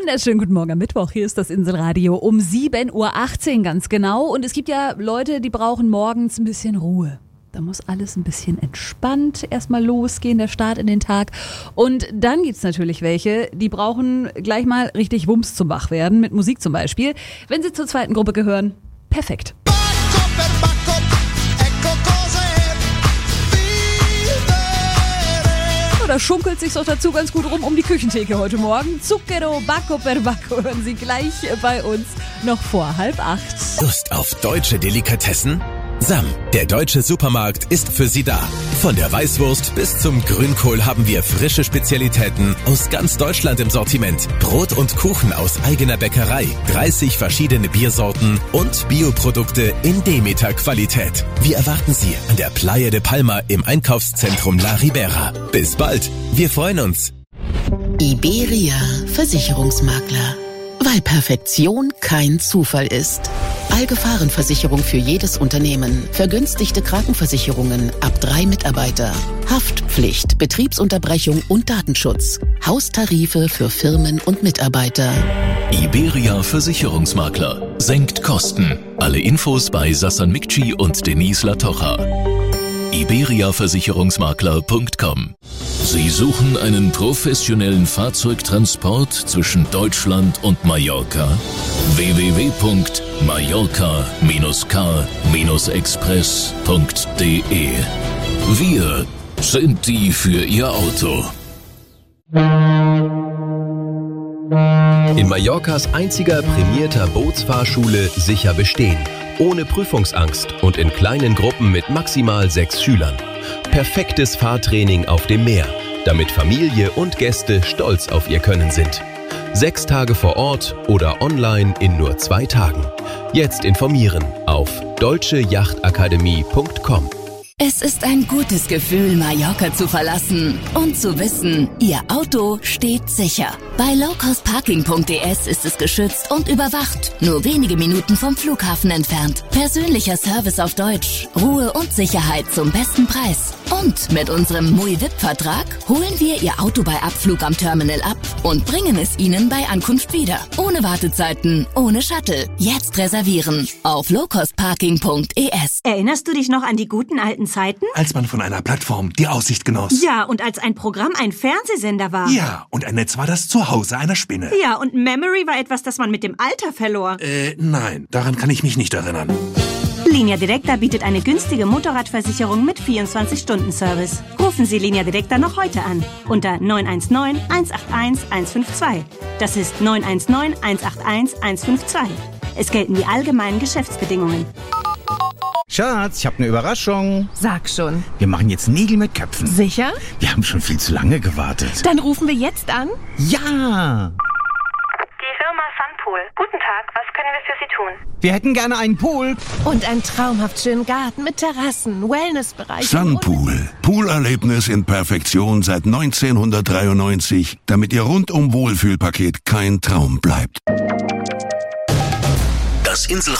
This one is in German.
Wunderschönen guten Morgen am Mittwoch. Hier ist das Inselradio um 7.18 Uhr ganz genau. Und es gibt ja Leute, die brauchen morgens ein bisschen Ruhe. Da muss alles ein bisschen entspannt erstmal losgehen, der Start in den Tag. Und dann gibt's natürlich welche, die brauchen gleich mal richtig Wumms zum Wachwerden, mit Musik zum Beispiel. Wenn sie zur zweiten Gruppe gehören, perfekt. Da schunkelt sich's auch dazu ganz gut rum um die Küchentheke heute Morgen. Zucchero Bacco per Bacco hören Sie gleich bei uns noch vor 7:30. Lust auf deutsche Delikatessen? Sam, der deutsche Supermarkt, ist für Sie da. Von der Weißwurst bis zum Grünkohl haben wir frische Spezialitäten aus ganz Deutschland im Sortiment. Brot und Kuchen aus eigener Bäckerei, 30 verschiedene Biersorten und Bioprodukte in Demeter-Qualität. Wir erwarten Sie an der Playa de Palma im Einkaufszentrum La Ribera. Bis bald, wir freuen uns. Iberia Versicherungsmakler. Weil Perfektion kein Zufall ist. Allgefahrenversicherung für jedes Unternehmen. Vergünstigte Krankenversicherungen ab 3 Mitarbeiter. Haftpflicht, Betriebsunterbrechung und Datenschutz. Haustarife für Firmen und Mitarbeiter. Iberia Versicherungsmakler. Senkt Kosten. Alle Infos bei Sassan Mikci und Denise Latocha. iberiaversicherungsmakler.com. Sie suchen einen professionellen Fahrzeugtransport zwischen Deutschland und Mallorca? www.mallorca-car-express.de. Wir sind die für Ihr Auto. In Mallorcas einziger prämierter Bootsfahrschule sicher bestehen. Ohne Prüfungsangst und in kleinen Gruppen mit maximal 6 Schülern. Perfektes Fahrtraining auf dem Meer, damit Familie und Gäste stolz auf ihr Können sind. 6 Tage vor Ort oder online in nur 2 Tagen. Jetzt informieren auf deutschejachtakademie.com. Es ist ein gutes Gefühl, Mallorca zu verlassen und zu wissen, Ihr Auto steht sicher. Bei lowcostparking.es ist es geschützt und überwacht, nur wenige Minuten vom Flughafen entfernt. Persönlicher Service auf Deutsch, Ruhe und Sicherheit zum besten Preis. Und mit unserem MUI-VIP-Vertrag holen wir Ihr Auto bei Abflug am Terminal ab und bringen es Ihnen bei Ankunft wieder. Ohne Wartezeiten, ohne Shuttle. Jetzt reservieren auf lowcostparking.es. Erinnerst du dich noch an die guten alten Zeiten? Als man von einer Plattform die Aussicht genoss. Ja, und als ein Programm ein Fernsehsender war. Ja, und ein Netz war das Zuhause einer Spinne. Ja, und Memory war etwas, das man mit dem Alter verlor. Nein, daran kann ich mich nicht erinnern. Linea Directa bietet eine günstige Motorradversicherung mit 24-Stunden-Service. Rufen Sie Linea Directa noch heute an. Unter 919 181 152. Das ist 919 181 152. Es gelten die allgemeinen Geschäftsbedingungen. Schatz, ich habe eine Überraschung. Sag schon. Wir machen jetzt Nägel mit Köpfen. Sicher? Wir haben schon viel zu lange gewartet. Dann rufen wir jetzt an. Ja! Die Firma Sunpool. Guten Tag, was können wir für Sie tun? Wir hätten gerne einen Pool. Und einen traumhaft schönen Garten mit Terrassen, Wellnessbereich. Sunpool. Poolerlebnis in Perfektion seit 1993, damit Ihr rundum Wohlfühlpaket kein Traum bleibt. Das Inselradio